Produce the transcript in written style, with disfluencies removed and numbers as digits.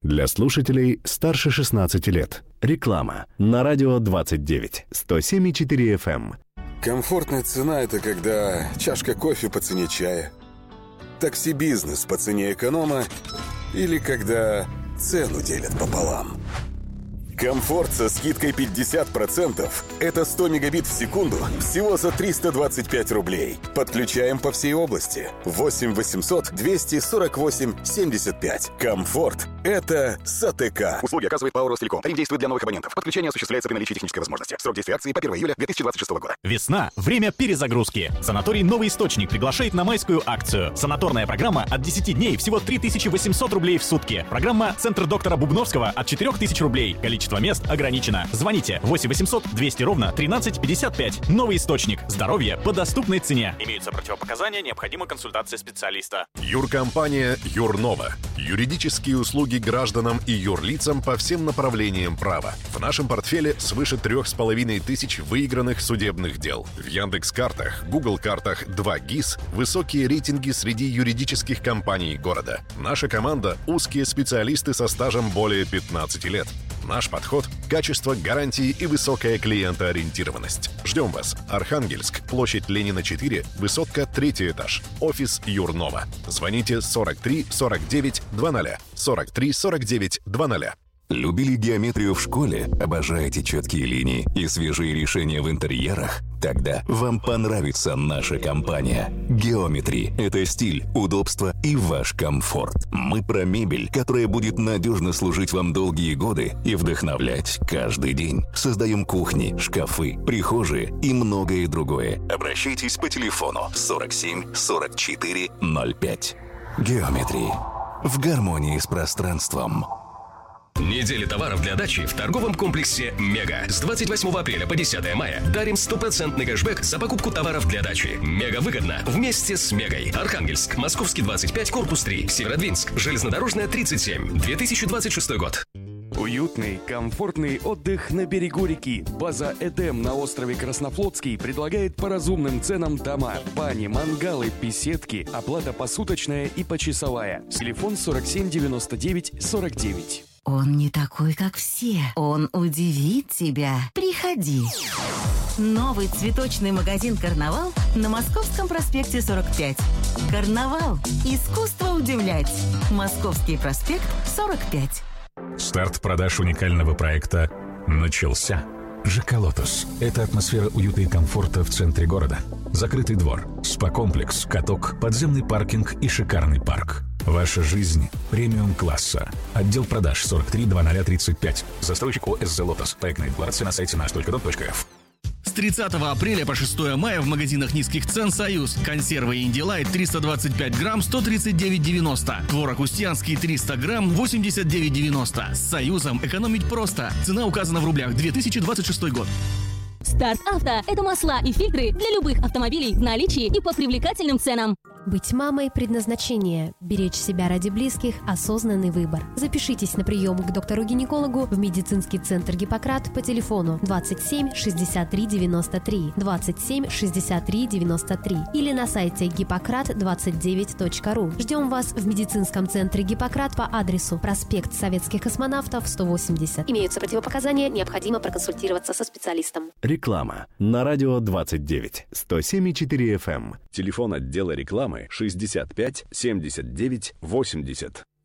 Для слушателей старше 16 лет. Реклама на радио 29, 107,4 FM. Комфортная цена – это когда чашка кофе по цене чая, такси-бизнес по цене эконома или когда цену делят пополам. Комфорт со скидкой 50% – это 100 мегабит в секунду всего за 325 рублей. Подключаем по всей области. 8 800 248 75. Комфорт – это САТК. Услуги оказывает ПАО «Ростелеком». Тариф действует для новых абонентов. Подключение осуществляется при наличии технической возможности. Срок действия акции по 1 июля 2026 года. Весна – время перезагрузки. Санаторий «Новый источник» приглашает на майскую акцию. Санаторная программа от 10 дней всего 3800 рублей в сутки. Программа «Центр доктора Бубновского» от 4000 рублей. Количество мест ограничено. Звоните 8 800 200 ровно 1355. Новый источник. Здоровье по доступной цене. Имеются противопоказания, необходима консультация специалиста. Юркомпания «Юрнова». Юридические услуги гражданам и юрлицам по всем направлениям права. В нашем портфеле свыше 3500 выигранных судебных дел. В Яндекс.Картах, Google.Картах 2 ГИС высокие рейтинги среди юридических компаний города. Наша команда – узкие специалисты со стажем более 15 лет. Наш подход – качество, гарантии и высокая клиентоориентированность. Ждем вас. Архангельск, площадь Ленина, 4, высотка, 3 этаж. Офис Юрнова. Звоните 43 49 00. 43 49 00. Любили геометрию в школе? Обожаете четкие линии и свежие решения в интерьерах? Тогда вам понравится наша компания. Geometry – это стиль, удобство и ваш комфорт. Мы про мебель, которая будет надежно служить вам долгие годы и вдохновлять каждый день. Создаем кухни, шкафы, прихожие и многое другое. Обращайтесь по телефону 47 44 05. Geometry. В гармонии с пространством. Неделя товаров для дачи в торговом комплексе «Мега». С 28 апреля по 10 мая дарим 100% кэшбэк за покупку товаров для дачи. Мега выгодно вместе с «Мегой». Архангельск, Московский 25, корпус 3, Северодвинск, Железнодорожная 37, 2026 год. Уютный, комфортный отдых на берегу реки. База «Эдем» на острове Краснофлотский предлагает по разумным ценам дома, бани, мангалы, беседки, оплата посуточная и почасовая. Телефон 47 99 49. Он не такой, как все. Он удивит тебя. Приходи. Новый цветочный магазин «Карнавал» на Московском проспекте 45. «Карнавал» – искусство удивлять. Московский проспект 45. Старт продаж уникального проекта начался. ЖК «Лотос» – это атмосфера уюта и комфорта в центре города. Закрытый двор, спа-комплекс, каток, подземный паркинг и шикарный парк. Ваша жизнь премиум-класса. Отдел продаж 43 0035. Застройщик ОСЗ «Лотос». Проектная декларация на сайте nаш.dot.f. С 30 апреля по 6 мая в магазинах низких цен «Союз». Консервы «Инди Лайт» 325 грамм 139,90. Творог «Устьянский» 300 грамм 89,90. С «Союзом» экономить просто. Цена указана в рублях. 2026 год. Старт Авто – это масла и фильтры для любых автомобилей в наличии и по привлекательным ценам. Быть мамой – предназначение. Беречь себя ради близких – осознанный выбор. Запишитесь на прием к доктору-гинекологу в медицинский центр «Гиппократ» по телефону 27 63 93, 27 63 93 или на сайте гиппократ29.ру. Ждем вас в медицинском центре «Гиппократ» по адресу проспект Советских космонавтов, 180. Имеются противопоказания, необходимо проконсультироваться со специалистом. Реклама на радио 29, 107,4 FM. Телефон отдела рекламы 65 79 80.